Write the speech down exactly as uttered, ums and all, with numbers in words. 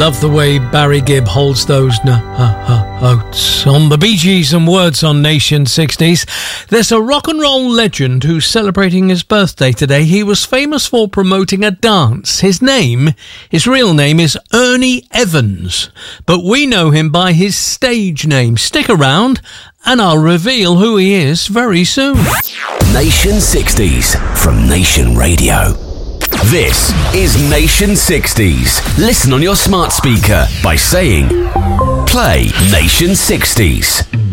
Love the way Barry Gibb holds those notes on the Bee Gees and Words on Nation sixties. There's a rock and roll legend who's celebrating his birthday today. He was famous for promoting a dance. His name, his real name is Ernie Evans, but we know him by his stage name. Stick around and I'll reveal who he is very soon. Nation sixties from Nation Radio. This is Nation sixties. Listen on your smart speaker by saying, play Nation sixties.